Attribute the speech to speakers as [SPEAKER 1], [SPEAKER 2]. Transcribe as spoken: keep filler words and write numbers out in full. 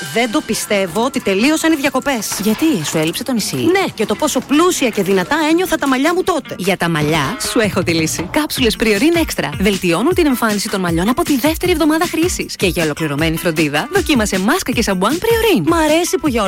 [SPEAKER 1] Δεν το πιστεύω ότι τελείωσαν οι διακοπές.
[SPEAKER 2] Γιατί, σου έλειψε το νησί?
[SPEAKER 1] Ναι, και το πόσο πλούσια και δυνατά ένιωθα τα μαλλιά μου τότε.
[SPEAKER 2] Για τα μαλλιά, σου έχω τη λύση. Κάψουλες Priorin Extra βελτιώνουν την εμφάνιση των μαλλιών από τη δεύτερη εβδομάδα χρήσης. Και για ολοκληρωμένη φροντίδα, δοκίμασε μάσκα και σαμπουάν Priorin.
[SPEAKER 1] Μ' αρέσει που για